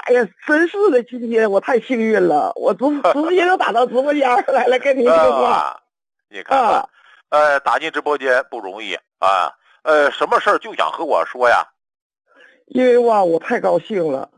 哎呀，真是的，今天我太幸运了，我直接就打到直播间来了，跟您说话。 你看看，打进直播间不容易啊。什么事儿就想和我说呀？ 因为吧，我太高兴了。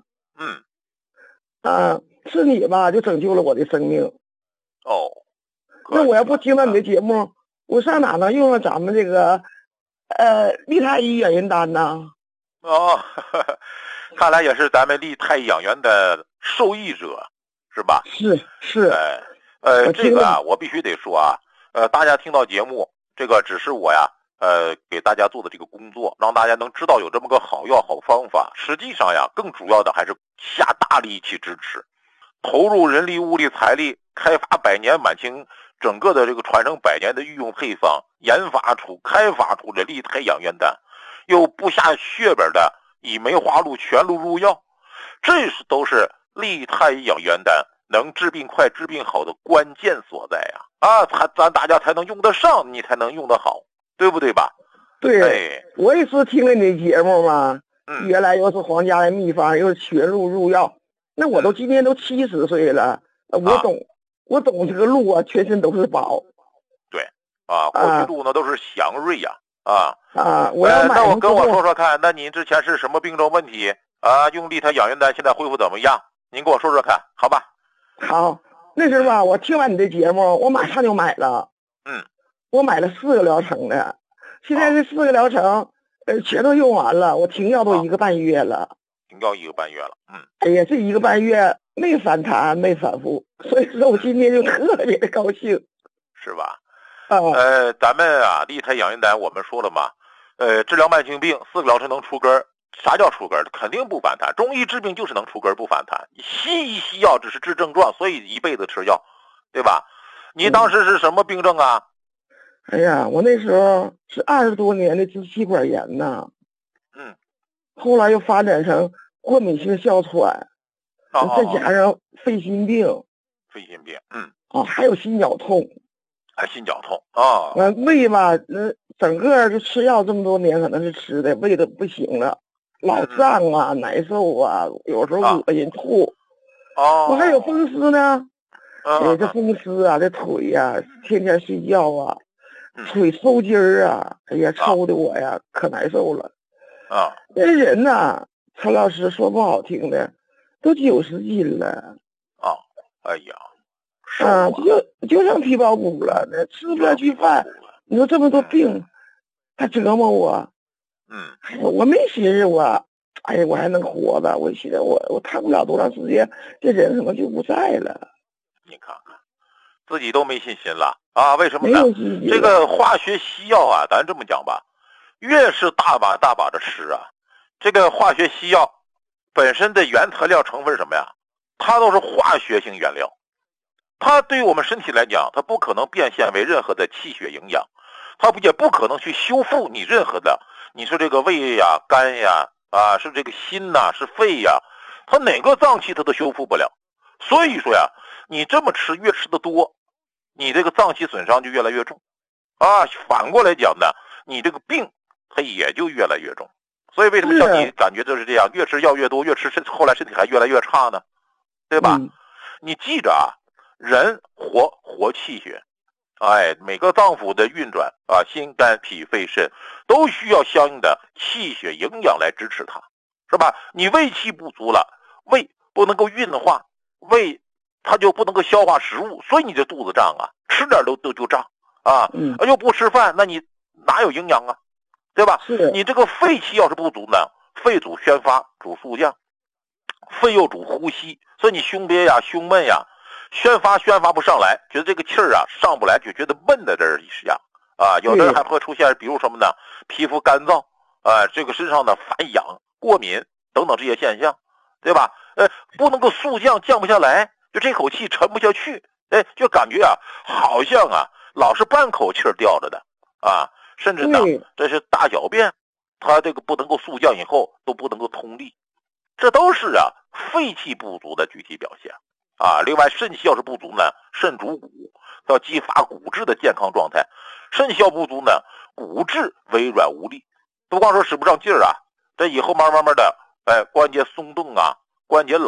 是你吧，就拯救了我的生命。 哦， 那我要不听到你的节目，我上哪能用上咱们这个利太医养元丹呢？ 哦，看来也是咱们利太医养元的受益者，是吧？ 是。 这个啊，我必须得说啊，大家听到节目，这个只是我呀，给大家做的这个工作，让大家能知道有这么个好药好方法。实际上呀，更主要的还是下大力气支持，投入人力物力财力，开发百年晚清整个的这个传承百年的御用配方，开发出这利太养元丹，又不下血本的以梅花鹿全鹿入药，都是利太养元丹能治病快治病好的关键所在呀！咱大家才能用得上，你才能用得好，对不对吧？ 对，我也是听了你的节目嘛，原来又是皇家的秘方，又是全鹿入药，那我今年都70岁了，我懂这个鹿啊，全身都是宝。 对，过去鹿呢都是祥瑞呀， 我要买。 那我跟我说说看，那您之前是什么病症问题啊？用利太养元丹现在恢复怎么样？您跟我说说看，好吧？ 好，那时候吧，我听完你的节目，我马上就买了。我买了4个疗程的，现在这4个疗程，全都用完了，我停药都1个半月了。 停药1个半月了， 哎呀，这1个半月没反弹，没反复，所以说我今天就特别的高兴， 是吧？咱们啊，利太养元丹，我们说了嘛，治疗慢性病4个疗程能出根儿。啥叫出根？肯定不反弹。中医治病就是能出根不反弹。西医西药只是治症状，所以一辈子吃药，对吧？你当时是什么病症啊？ 哎呀，我那时候是20多年的支气管炎呐。后来又发展成过敏性哮喘，再加上肺心病。还有心绞痛。 心绞痛胃吧，整个就吃药这么多年，可能是吃的胃都不行了。老胀啊，难受啊，有时候恶心吐。我还有风湿呢。这风湿啊，这腿呀，天天睡觉啊，腿抽筋儿啊，哎呀，抽的我呀可难受了。这人呐，陈老师说不好听的，都90斤了。 哎呀， 就剩皮包骨了，那吃不下去饭。你说这么多病，还折磨我。我没寻思我还能活着，我寻思我躺不了多长时间，这人可能就不在了。 你看看，自己都没信心了啊？为什么呢？这个化学西药啊，咱这么讲吧，越是大把大把的吃啊，这个化学西药本身的原材料成分是什么呀？它都是化学性原料，它对于我们身体来讲，它不可能变现为任何的气血营养，它也不可能去修复你任何的，你说这个胃呀、肝呀，是这个心呐，是肺呀，它哪个脏器它都修复不了。所以说呀，你这么吃，越吃的多，你这个脏器损伤就越来越重反过来讲呢，你这个病它也就越来越重。所以为什么像你感觉就是这样，越吃药越多，越吃后来身体还越来越差呢？对吧？你记着啊，人活气血，每个脏腑的运转心肝脾肺肾都需要相应的气血营养来支持它，是吧？你胃气不足了，胃不能够运化，胃它就不能够消化食物，所以你这肚子胀啊，吃点都就胀又不吃饭，那你哪有营养啊？对吧？你这个肺气要是不足呢，肺主宣发，主肃降，肺又主呼吸，所以你胸憋呀、胸闷呀，宣发不上来，觉得这个气儿上不来，就觉得闷在这儿一样有的人还会出现，比如什么呢？皮肤干燥这个身上呢反痒、过敏等等这些现象，对吧？不能够肃降，降不下来，就这口气沉不下去，就感觉好像老是半口气儿吊着的甚至呢，这是大小便，它这个不能够肃降以后都不能够通利，这都是肺气不足的具体表现另外肾气要是不足呢，肾主骨，要激发骨质的健康状态，肾气要不足呢，骨质微软无力，不光说使不上劲儿这以后慢慢的关节松动关节老